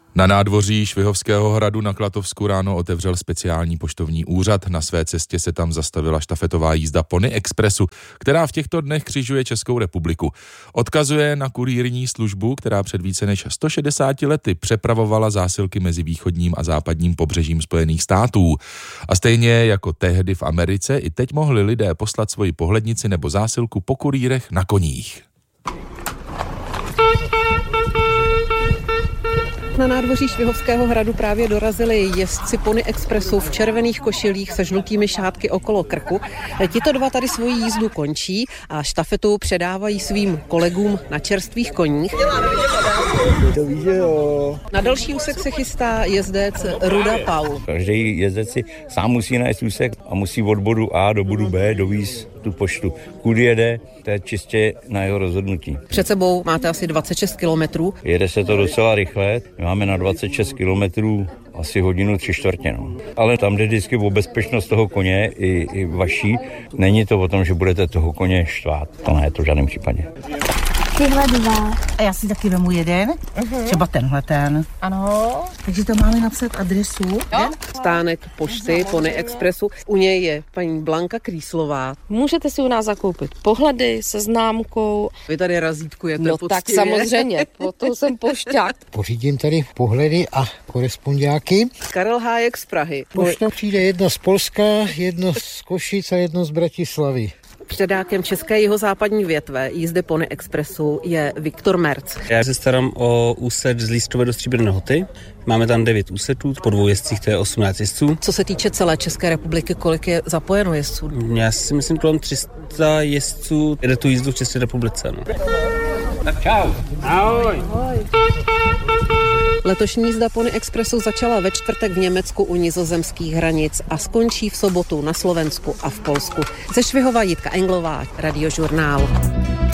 Na nádvoří Švihovského hradu na Klatovsku ráno otevřel speciální poštovní úřad. Na své cestě se tam zastavila štafetová jízda Pony Expressu, která v těchto dnech křižuje Českou republiku. Odkazuje na kurýrní službu, která před více než 160 lety přepravovala zásilky mezi východním a západním pobřežím Spojených států. A stejně jako tehdy v Americe, i teď mohli lidé poslat svoji pohlednici nebo zásilku po kurýrech na koních. Na nádvoří Švihovského hradu právě dorazili jezdci Pony Expressu v červených košilích se žlutými šátky okolo krku. Tito dva tady svoji jízdu končí a štafetu předávají svým kolegům na čerstvých koních. Na další úsek se chystá jezdec Ruda Paul. Každý jezdec si sám musí najít úsek a musí od bodu A do bodu B dovízt tu poštu. Kudy jede, to je čistě na jeho rozhodnutí. Před sebou máte asi 26 kilometrů. Jede se to docela rychle, máme na 26 kilometrů asi hodinu 3/4. No. Ale tam jde vždycky o bezpečnost toho koně i vaší. Není to o tom, že budete toho koně štvát. To ne, to v žádném případě. Tyhle dva. A já si taky vemu jeden, třeba tenhle ten. Ano. Takže to máme napsat adresu. Stánek pošty Pony Expressu. U něj je paní Blanka Krýslová. Můžete si u nás zakoupit pohledy se známkou. Vy tady razítkujete No poctivě. tak samozřejmě, potom jsem pošťák. Pořídím tady pohledy a korespondiáky. Karel Hájek z Prahy. Pošta přijde jedno z Polska, jedno z Košic a jedno z Bratislavy. Předákem české jihozápadní větve jízdy Pony Expressu je Viktor Merc. Já se starám o úsek z Lístové do Stříbrné Lhoty. Máme tam 9 úseků, po 2 jezdcích to je 18 jezdců. Co se týče celé České republiky, kolik je zapojeno jezdců? Já si myslím kolem 300 jezdců jede tu jízdu v České republice. No. Tak čau. Ahoj. Letošní jízda Pony Expressu začala ve čtvrtek v Německu u nizozemských hranic a skončí v sobotu na Slovensku a v Polsku. Ze Švihova Jitka Englová, Radiožurnál.